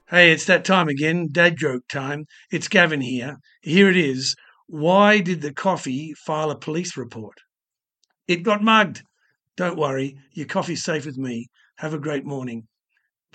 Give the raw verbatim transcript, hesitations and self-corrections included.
Hey, it's that time again, dad joke time. It's Gavin here. Here it is. Why did the coffee file a police report? It got mugged. Don't worry, your coffee's safe with me. Have a great morning.